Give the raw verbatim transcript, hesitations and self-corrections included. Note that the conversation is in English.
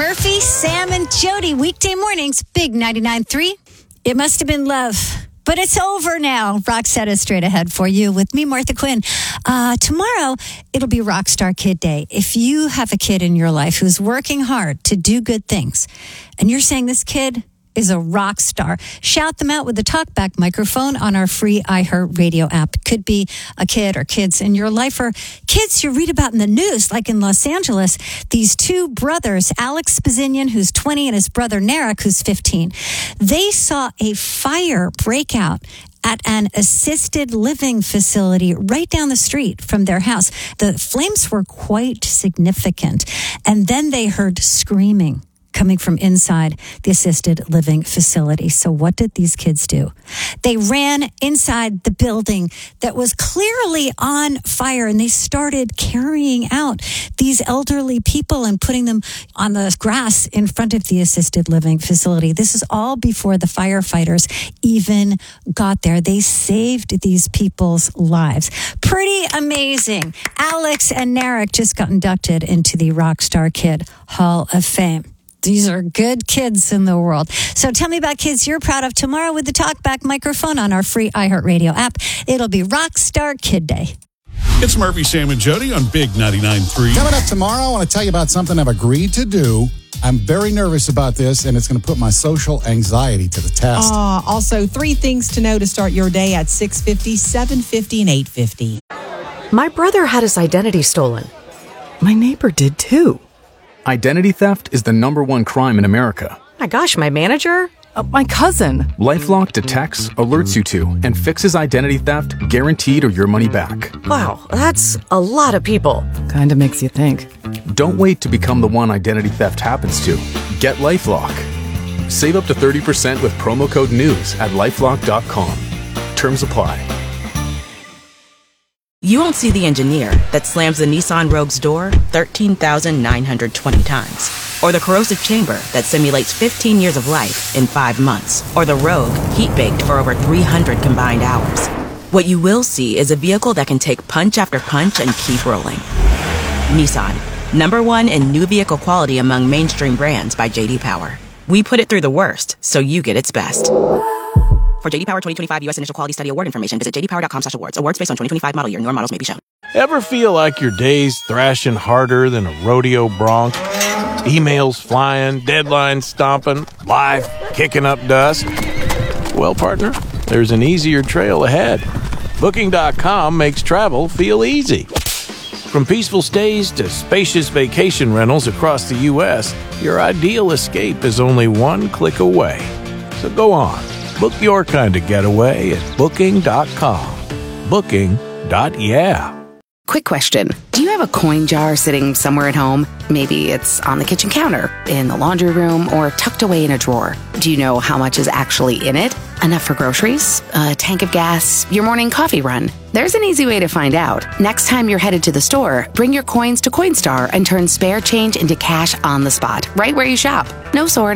Murphy, Sam, and Jody, weekday mornings, Big ninety-nine point three. It must have been love, but it's over now. Roxette is straight ahead for you with me, Martha Quinn. Uh, tomorrow, it'll be Rockstar Kid Day. If you have a kid in your life who's working hard to do good things, and you're saying this kid is a rock star, shout them out with the talkback microphone on our free iHeartRadio app. It could be a kid or kids in your life, or kids you read about in the news, like in Los Angeles. These two brothers, Alex Spazinian, who's twenty, and his brother Narek, who's fifteen. They saw a fire break out at an assisted living facility right down the street from their house. The flames were quite significant, and then they heard screaming coming from inside the assisted living facility. So what did these kids do? They ran inside the building that was clearly on fire, and they started carrying out these elderly people and putting them on the grass in front of the assisted living facility. This is all before the firefighters even got there. They saved these people's lives. Pretty amazing. Alex and Narek just got inducted into the Rockstar Kid Hall of Fame. These are good kids in the world. So tell me about kids you're proud of tomorrow with the talkback microphone on our free iHeartRadio app. It'll be Rockstar Kid Day. It's Murphy, Sam, and Jody on Big ninety-nine point three. Coming up tomorrow, I want to tell you about something I've agreed to do. I'm very nervous about this, and it's going to put my social anxiety to the test. Uh, also, three things to know to start your day at six fifty, seven fifty, and eight fifty. My brother had his identity stolen. My neighbor did too. Identity theft is the number one crime in America. My gosh, my manager? Uh, my cousin. LifeLock detects, alerts you to, and fixes identity theft guaranteed or your money back. Wow, that's a lot of people. Kind of makes you think. Don't wait to become the one identity theft happens to. Get LifeLock. Save up to thirty percent with promo code NEWS at lifelock dot com. Terms apply. You won't see the engineer that slams the Nissan Rogue's door thirteen thousand nine hundred twenty times. Or the corrosive chamber that simulates fifteen years of life in five months. Or the Rogue heat-baked for over three hundred combined hours. What you will see is a vehicle that can take punch after punch and keep rolling. Nissan, number one in new vehicle quality among mainstream brands by J D Power. We put it through the worst, so you get its best. For J D Power twenty twenty-five U S Initial Quality Study Award information, visit j d power dot com slash awards. Awards based on twenty twenty-five model year. Newer models may be shown. Ever feel like your day's thrashing harder than a rodeo bronc? Emails flying, deadlines stomping, life kicking up dust? Well, partner, there's an easier trail ahead. Booking dot com makes travel feel easy. From peaceful stays to spacious vacation rentals across the U S, your ideal escape is only one click away. So go on. Book your kind of getaway at booking dot com. Booking. Yeah. Quick question. Do you have a coin jar sitting somewhere at home? Maybe it's on the kitchen counter, in the laundry room, or tucked away in a drawer. Do you know how much is actually in it? Enough for groceries? A tank of gas? Your morning coffee run? There's an easy way to find out. Next time you're headed to the store, bring your coins to Coinstar and turn spare change into cash on the spot, right where you shop. No sorting.